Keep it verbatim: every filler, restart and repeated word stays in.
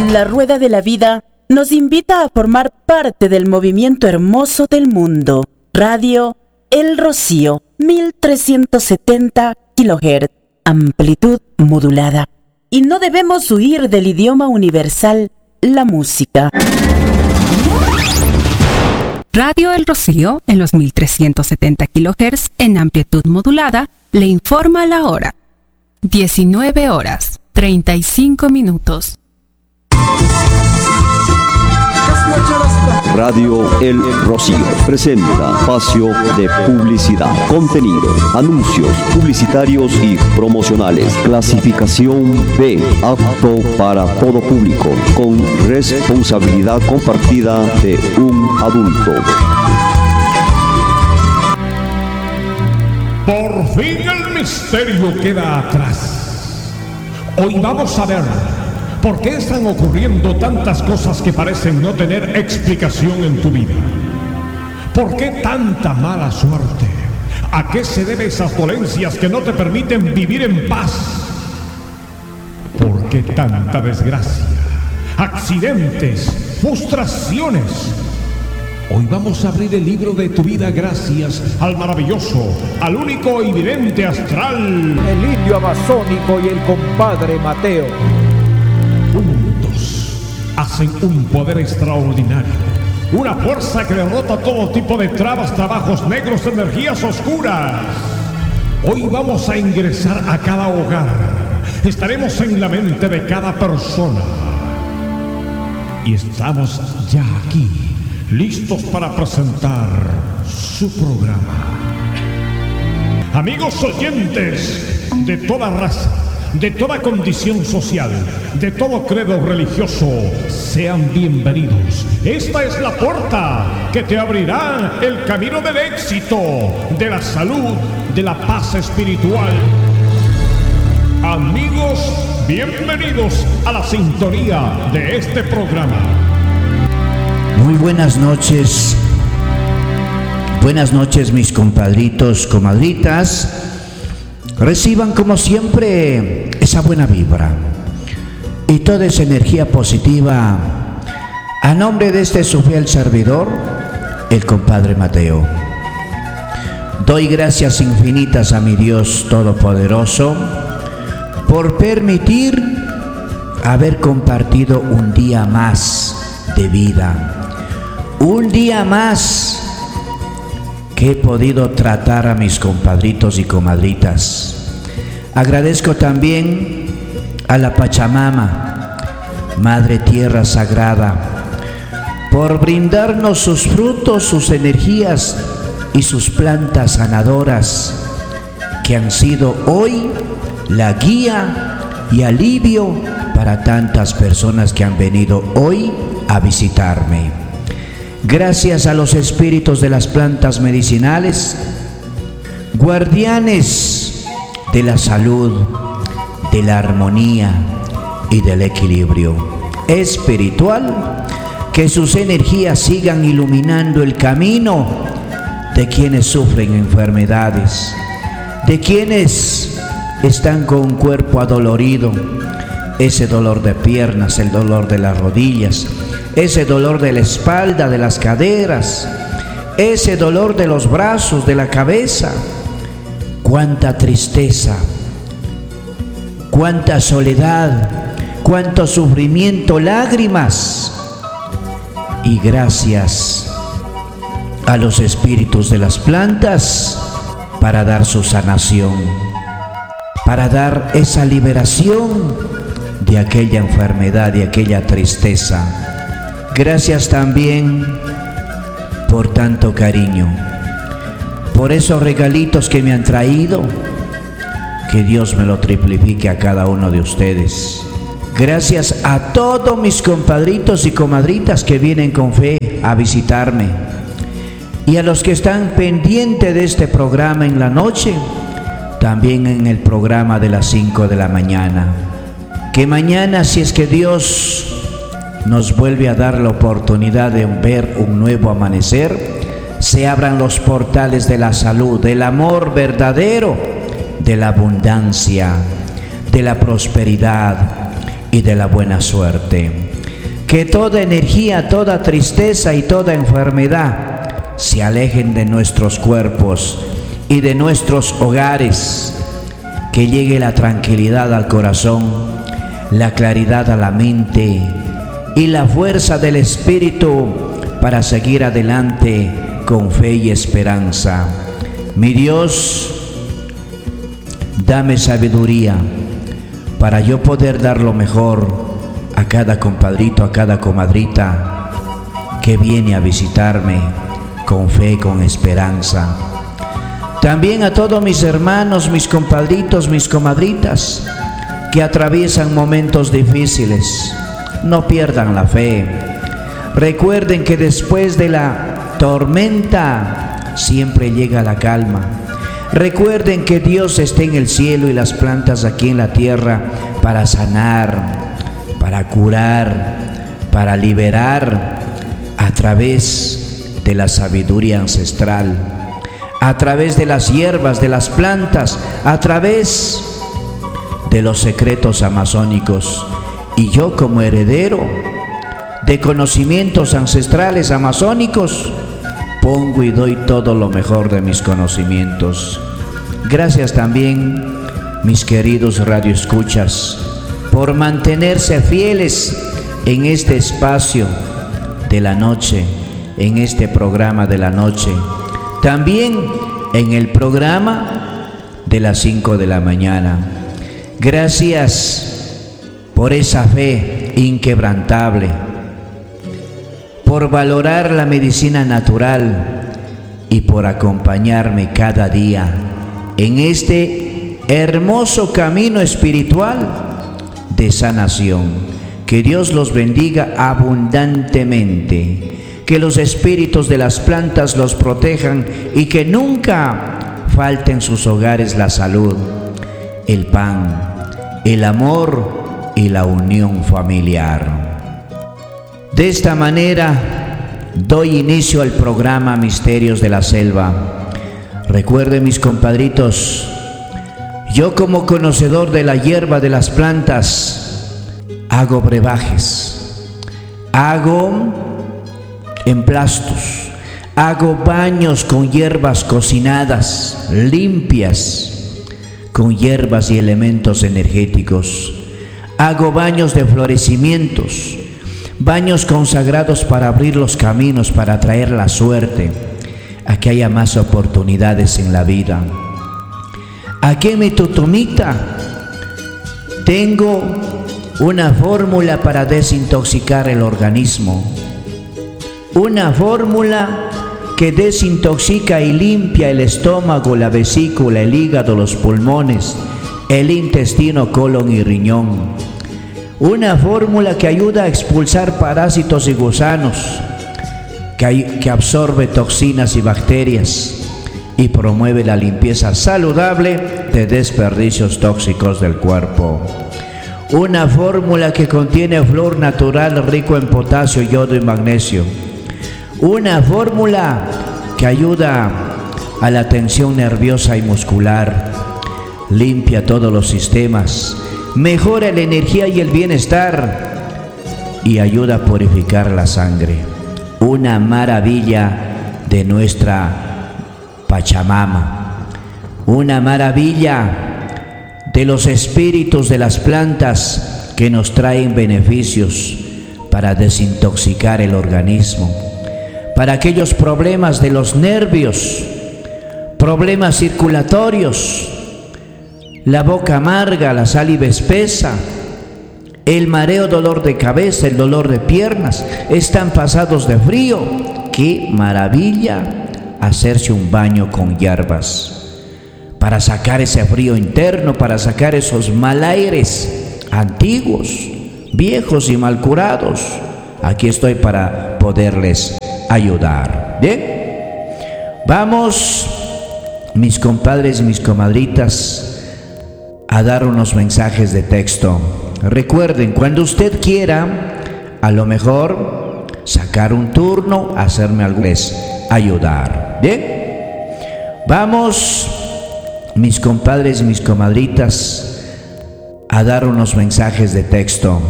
La rueda de la vida nos invita a formar parte del movimiento hermoso del mundo. Radio El Rocío, mil trescientos setenta kilohertz, amplitud modulada. Y no debemos huir del idioma universal, la música. Radio El Rocío, en los mil trescientos setenta kilohertz, en amplitud modulada, le informa la hora. diecinueve horas, treinta y cinco minutos. Radio El Rocío presenta espacio de publicidad, contenido, anuncios publicitarios y promocionales. Clasificación B, apto para todo público, con responsabilidad compartida de un adulto. Por fin el misterio queda atrás. Hoy vamos a ver por qué están ocurriendo tantas cosas que parecen no tener explicación en tu vida. ¿Por qué tanta mala suerte? ¿A qué se deben esas dolencias que no te permiten vivir en paz? ¿Por qué tanta desgracia? Accidentes, frustraciones. Hoy vamos a abrir el libro de tu vida gracias al maravilloso, al único y vidente astral, el indio amazónico y el compadre Mateo. Juntos hacen un poder extraordinario, una fuerza que derrota todo tipo de trabas, trabajos negros, energías oscuras. Hoy vamos a ingresar a cada hogar, estaremos en la mente de cada persona y estamos ya aquí, listos para presentar su programa. Amigos oyentes de toda raza, de toda condición social, de todo credo religioso, sean bienvenidos. Esta es la puerta que te abrirá el camino del éxito, de la salud, de la paz espiritual. Amigos, bienvenidos a la sintonía de este programa. Muy buenas noches, buenas noches mis compadritos, comadritas. Reciban como siempre esa buena vibra y toda esa energía positiva a nombre de este su fiel servidor, el compadre Mateo. Doy gracias infinitas a mi Dios Todopoderoso por permitir haber compartido un día más de vida. Un día más que he podido tratar a mis compadritos y comadritas. Agradezco también a la Pachamama, Madre Tierra Sagrada, por brindarnos sus frutos, sus energías y sus plantas sanadoras, que han sido hoy la guía y alivio para tantas personas que han venido hoy a visitarme. Gracias a los espíritus de las plantas medicinales, guardianes de la salud, de la armonía y del equilibrio espiritual, que sus energías sigan iluminando el camino de quienes sufren enfermedades, de quienes están con un cuerpo adolorido, ese dolor de piernas, el dolor de las rodillas, ese dolor de la espalda, de las caderas, ese dolor de los brazos, de la cabeza. Cuánta tristeza, cuánta soledad, cuánto sufrimiento, lágrimas. Y gracias a los espíritus de las plantas para dar su sanación, para dar esa liberación de aquella enfermedad, de aquella tristeza. Gracias también por tanto cariño, por esos regalitos que me han traído. Que Dios me lo triplifique a cada uno de ustedes. Gracias a todos mis compadritos y comadritas que vienen con fe a visitarme, y a los que están pendientes de este programa en la noche, también en el programa de las cinco de la mañana. Que mañana, si es que Dios nos vuelve a dar la oportunidad de ver un nuevo amanecer, se abran los portales de la salud, del amor verdadero, de la abundancia, de la prosperidad y de la buena suerte. que toda energía, toda tristeza y toda enfermedad se alejen de nuestros cuerpos y de nuestros hogares, que llegue la tranquilidad al corazón, la claridad a la mente y la fuerza del espíritu para seguir adelante con fe y esperanza. Mi Dios, dame sabiduría para yo poder dar lo mejor a cada compadrito, a cada comadrita que viene a visitarme con fe y con esperanza. También a todos mis hermanos, mis compadritos, mis comadritas que atraviesan momentos difíciles. No pierdan la fe. Recuerden que después de la tormenta siempre llega la calma. Recuerden que Dios está en el cielo y las plantas aquí en la tierra para sanar, para curar, para liberar a través de la sabiduría ancestral, a través de las hierbas, de las plantas, a través de los secretos amazónicos. Y yo, como heredero de conocimientos ancestrales amazónicos, pongo y doy todo lo mejor de mis conocimientos. Gracias también, mis queridos radioescuchas, por mantenerse fieles en este espacio de la noche, en este programa de la noche. También en el programa de las cinco de la mañana. Gracias por esa fe inquebrantable, por valorar la medicina natural y por acompañarme cada día en este hermoso camino espiritual de sanación. Que Dios los bendiga abundantemente, que los espíritus de las plantas los protejan y que nunca falte en sus hogares la salud, el pan, el amor y la unión familiar. De esta manera doy inicio al programa Misterios de la Selva. Recuerden, mis compadritos, yo como conocedor de la hierba de las plantas, hago brebajes, hago emplastos, hago baños con hierbas cocinadas, limpias, con hierbas y elementos energéticos. Hago baños de florecimientos, baños consagrados para abrir los caminos, para traer la suerte, a que haya más oportunidades en la vida. Aquí en mi tutumita tengo una fórmula para desintoxicar el organismo, una fórmula que desintoxica y limpia el estómago, la vesícula, el hígado, los pulmones, el intestino, colon y riñón. Una fórmula que ayuda a expulsar parásitos y gusanos, que, que absorbe toxinas y bacterias y promueve la limpieza saludable de desperdicios tóxicos del cuerpo. Una fórmula que contiene flor natural rico en potasio, yodo y magnesio. Una fórmula que ayuda a la tensión nerviosa y muscular, limpia todos los sistemas, mejora la energía y el bienestar y ayuda a purificar la sangre. Una maravilla de nuestra Pachamama, una maravilla de los espíritus de las plantas que nos traen beneficios para desintoxicar el organismo, para aquellos problemas de los nervios, problemas circulatorios, la boca amarga, la saliva espesa, el mareo, dolor de cabeza, el dolor de piernas, están pasados de frío. ¡Qué maravilla! Hacerse un baño con hierbas para sacar ese frío interno, para sacar esos mal aires antiguos, viejos y mal curados. Aquí estoy para poderles ayudar. Bien, vamos, mis compadres y mis comadritas, a dar unos mensajes de texto. Recuerden, cuando usted quiera, a lo mejor sacar un turno, hacerme algo, les ayudar. Bien, vamos, mis compadres y mis comadritas, a dar unos mensajes de texto.